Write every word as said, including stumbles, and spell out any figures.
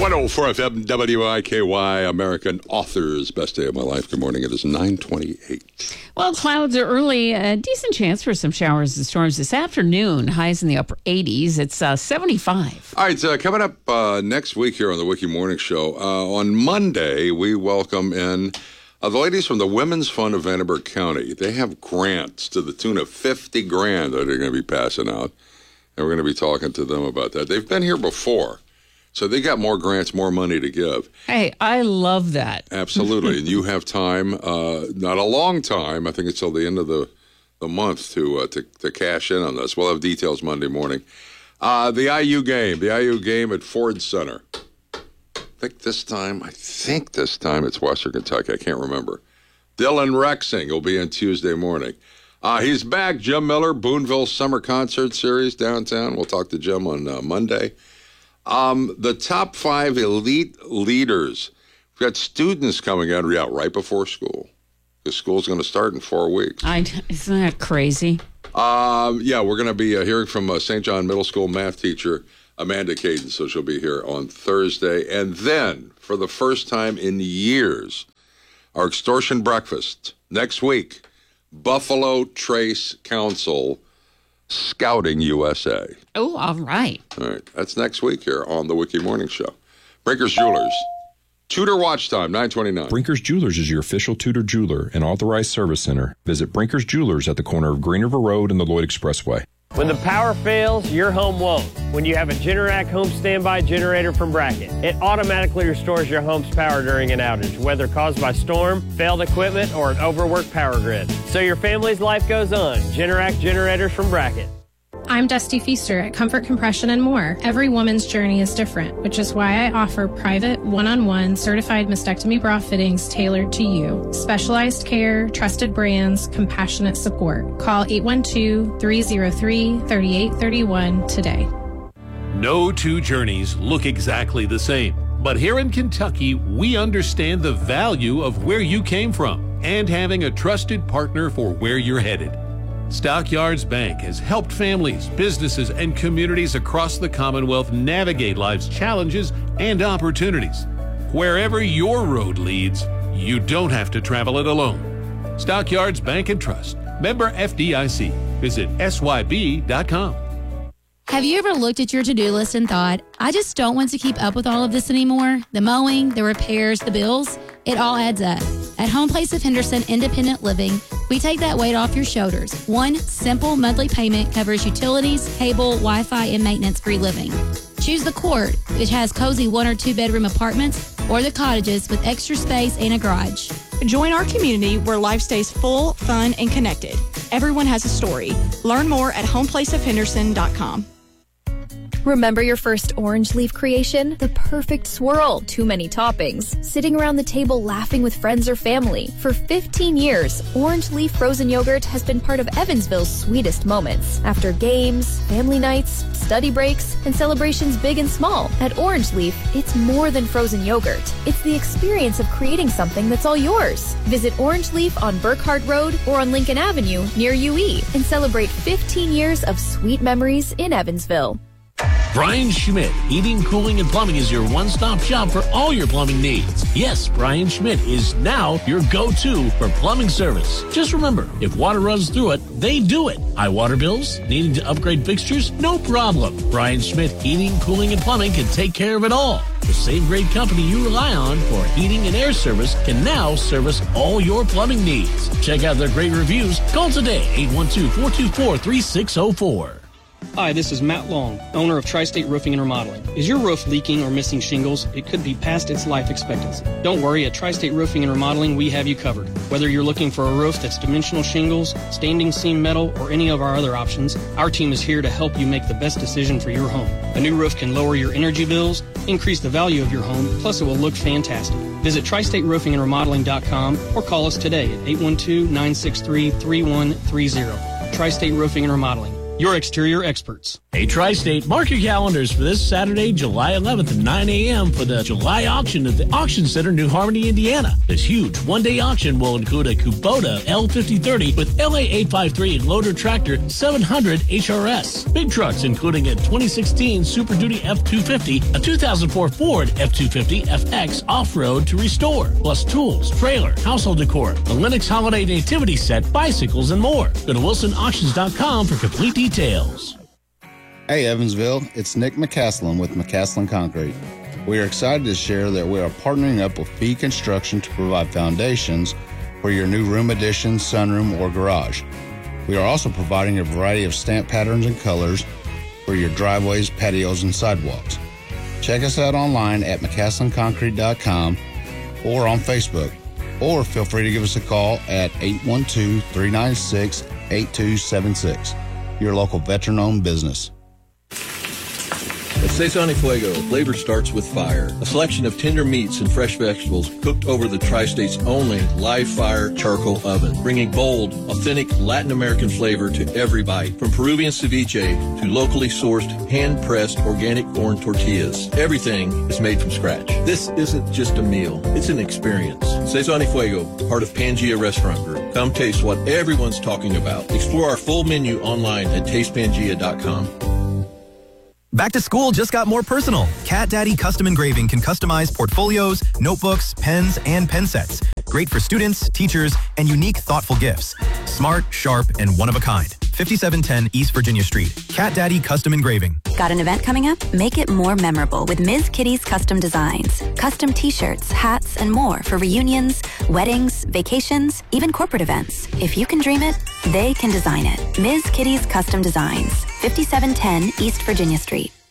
one oh four F M W I K Y, American Authors, best day of my life. Good morning. It is nine twenty-eight. Well, clouds are early. A decent chance for some showers and storms this afternoon. Highs in the upper eighties. It's uh, seventy-five. All right, uh, coming up uh, next week here on the Wiki Morning Show. Uh, on Monday, we welcome in uh, the ladies from the Women's Fund of Vanderburgh County. They have grants to the tune of fifty grand that they're going to be passing out. And we're going to be talking to them about that. They've been here before. So they got more grants, more money to give. Hey, I love that. Absolutely. And you have time, uh, not a long time, I think it's till the end of the, the month to, uh, to to cash in on this. We'll have details Monday morning. Uh, the I U game, the I U game at Ford Center. I think this time, I think this time it's Western Kentucky. I can't remember. Dylan Rexing will be in Tuesday morning. Uh, he's back, Jim Miller, Boonville Summer Concert Series downtown. We'll talk to Jim on uh, Monday. Um, the top five elite leaders. We've got students coming out yeah, right before school. Because school's going to start in four weeks. I, isn't that crazy? Um, yeah, we're going to be uh, hearing from uh, Saint John Middle School math teacher Amanda Caden. So she'll be here on Thursday. And then, for the first time in years, our extortion breakfast next week, Buffalo Trace Council Scouting U S A. Oh, all right. All right. That's next week here on the Wiki Morning Show. Brinkers Jewelers. Tudor Watch Time, nine twenty-nine. Brinkers Jewelers is your official Tudor jeweler and authorized service center. Visit Brinkers Jewelers at the corner of Green River Road and the Lloyd Expressway. When the power fails, your home won't. When you have a Generac home standby generator from Bracket, it automatically restores your home's power during an outage, whether caused by storm, failed equipment, or an overworked power grid. So your family's life goes on. Generac generators from Bracket. I'm Dusty Feaster at Comfort Compression and More. Every woman's journey is different, which is why I offer private, one-on-one, certified mastectomy bra fittings tailored to you. Specialized care, trusted brands, compassionate support. Call eight one two, three oh three, three eight three one today. No two journeys look exactly the same, but here in Kentucky, we understand the value of where you came from and having a trusted partner for where you're headed. Stockyards Bank has helped families, businesses, and communities across the Commonwealth navigate life's challenges and opportunities. Wherever your road leads, you don't have to travel it alone. Stockyards Bank and Trust. Member F D I C. Visit S Y B dot com. Have you ever looked at your to-do list and thought, I just don't want to keep up with all of this anymore? The mowing, the repairs, the bills, it all adds up. At Home Place of Henderson Independent Living, we take that weight off your shoulders. One simple monthly payment covers utilities, cable, Wi-Fi, and maintenance-free living. Choose the Court, which has cozy one or two bedroom apartments, or the cottages with extra space and a garage. Join our community where life stays full, fun, and connected. Everyone has a story. Learn more at home place of henderson dot com. Remember your first orange leaf creation? The perfect swirl, too many toppings, sitting around the table laughing with friends or family. For fifteen years, Orange Leaf frozen yogurt has been part of Evansville's sweetest moments. After games, family nights, study breaks, and celebrations big and small, at Orange Leaf, it's more than frozen yogurt. It's the experience of creating something that's all yours. Visit Orange Leaf on Burkhardt Road or on Lincoln Avenue near U E and celebrate fifteen years of sweet memories in Evansville. Brian Schmidt Heating, Cooling, and Plumbing is your one-stop shop for all your plumbing needs. Yes, Brian Schmidt is now your go-to for plumbing service. Just remember, if water runs through it, they do it. High water bills? Needing to upgrade fixtures? No problem. Brian Schmidt Heating, Cooling, and Plumbing can take care of it all. The same great company you rely on for heating and air service can now service all your plumbing needs. Check out their great reviews. Call today, eight one two, four two four, three six zero four. Hi, this is Matt Long, owner of Tri-State Roofing and Remodeling. Is your roof leaking or missing shingles? It could be past its life expectancy. Don't worry, at Tri-State Roofing and Remodeling, we have you covered. Whether you're looking for a roof that's dimensional shingles, standing seam metal, or any of our other options, our team is here to help you make the best decision for your home. A new roof can lower your energy bills, increase the value of your home, plus it will look fantastic. Visit tri state roofing and remodeling dot com or call us today at eight one two, nine six three, three one three zero. Tri-State Roofing and Remodeling. your exterior experts. Hey, Tri-State, mark your calendars for this Saturday, July eleventh at nine a.m. for the July auction at the Auction Center, New Harmony, Indiana. This huge one-day auction will include a Kubota L fifty thirty with L A eight fifty-three loader tractor seven hundred H R S. Big trucks including a twenty sixteen Super Duty F two fifty, a two thousand four Ford F two fifty F X off-road to restore, plus tools, trailer, household decor, a Lennox Holiday Nativity set, bicycles, and more. Go to wilson auctions dot com for complete details. Hey Evansville, it's Nick McCaslin with McCaslin Concrete. We are excited to share that we are partnering up with Fee Construction to provide foundations for your new room addition, sunroom, or garage. We are also providing a variety of stamp patterns and colors for your driveways, patios, and sidewalks. Check us out online at mccaslin concrete dot com or on Facebook, or feel free to give us a call at eight one two, three nine six, eight two seven six. Your local veteran-owned business. At Sazón y Fuego, flavor starts with fire. A selection of tender meats and fresh vegetables cooked over the Tri-State's only live-fire charcoal oven, bringing bold, authentic Latin American flavor to every bite. From Peruvian ceviche to locally sourced, hand-pressed organic corn tortillas, everything is made from scratch. This isn't just a meal, it's an experience. Sazón y Fuego, part of Pangea Restaurant Group. Come taste what everyone's talking about. Explore our full menu online at taste pangea dot com. Back to school just got more personal. Cat Daddy Custom Engraving can customize portfolios, notebooks, pens, and pen sets. Great for students, teachers, and unique, thoughtful gifts. Smart, sharp, and one of a kind. fifty-seven ten East Virginia Street. Cat Daddy Custom Engraving. Got an event coming up? Make it more memorable with Miz Kitty's Custom Designs. Custom t-shirts, hats, and more for reunions, weddings, vacations, even corporate events. If you can dream it, they can design it. Miz Kitty's Custom Designs. fifty-seven ten East Virginia Street.